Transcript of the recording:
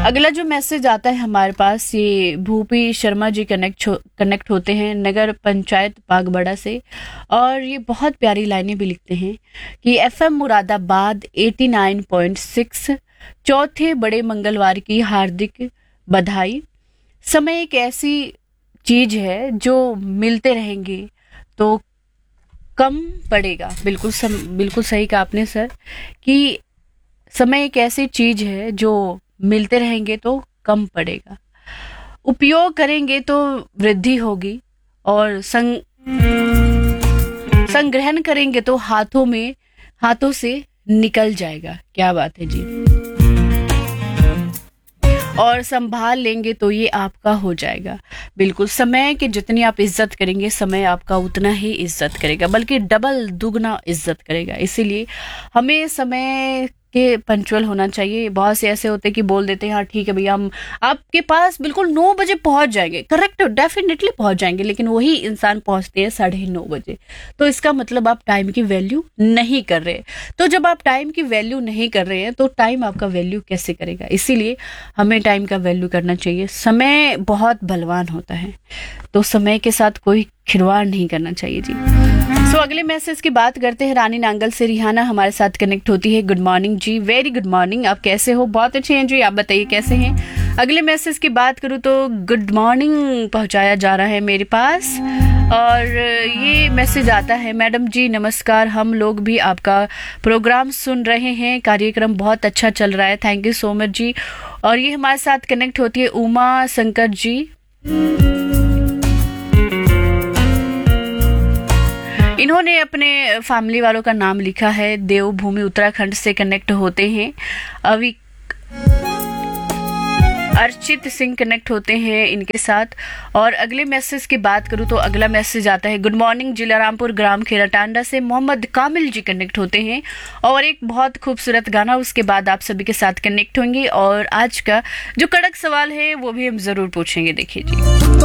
अगला जो मैसेज आता है हमारे पास, ये भूपी शर्मा जी कनेक्ट होते हैं नगर पंचायत बागबड़ा से, और ये बहुत प्यारी लाइनें भी लिखते हैं कि एफएम मुरादाबाद 89.6 चौथे बड़े मंगलवार की हार्दिक बधाई। समय एक ऐसी चीज है जो मिलते रहेंगे तो कम पड़ेगा। बिल्कुल सही कहा आपने सर, कि समय एक ऐसी चीज है जो मिलते रहेंगे तो कम पड़ेगा, उपयोग करेंगे तो वृद्धि होगी, और संग्रहण करेंगे तो हाथों से निकल जाएगा। क्या बात है जी। और संभाल लेंगे तो ये आपका हो जाएगा। बिल्कुल, समय की जितनी आप इज्जत करेंगे समय आपका उतना ही इज्जत करेगा, बल्कि डबल दुगना इज्जत करेगा। इसीलिए हमें समय के पंचुअल होना चाहिए। बहुत से ऐसे होते हैं कि बोल देते हैं हाँ ठीक है भैया, हम आपके पास बिल्कुल 9 बजे पहुंच जाएंगे। करेक्ट, डेफिनेटली पहुंच जाएंगे, लेकिन वही इंसान पहुंचते हैं 9:30 बजे। तो इसका मतलब आप टाइम की वैल्यू नहीं कर रहे। तो जब आप टाइम की वैल्यू नहीं कर रहे हैं तो टाइम आपका वैल्यू कैसे करेगा। इसीलिए हमें टाइम का वैल्यू करना चाहिए। समय बहुत बलवान होता है, तो समय के साथ कोई खिलवाड़ नहीं करना चाहिए जी। सो अगले मैसेज की बात करते हैं। रानी नांगल से रिहाना हमारे साथ कनेक्ट होती है। गुड मॉर्निंग जी, वेरी गुड मॉर्निंग। आप कैसे हो? बहुत अच्छे हैं जी, आप बताइए कैसे हैं। अगले मैसेज की बात करूं तो गुड मॉर्निंग पहुंचाया जा रहा है मेरे पास, और ये मैसेज आता है, मैडम जी नमस्कार, हम लोग भी आपका प्रोग्राम सुन रहे हैं, कार्यक्रम बहुत अच्छा चल रहा है, थैंक यू सो मच जी। और ये हमारे साथ कनेक्ट होती है उमा शंकर जी। इन्होंने अपने फैमिली वालों का नाम लिखा है, देवभूमि उत्तराखंड से कनेक्ट होते हैं। अभी अर्चित सिंह कनेक्ट होते हैं इनके साथ। और अगले मैसेज की बात करूं तो अगला मैसेज आता है, गुड मॉर्निंग जिला रामपुर ग्राम खेराटांडा से मोहम्मद कामिल जी कनेक्ट होते हैं, और एक बहुत खूबसूरत गाना उसके बाद आप सभी के साथ कनेक्ट होंगे। और आज का जो कड़क सवाल है वो भी हम जरूर पूछेंगे। देखिए जी,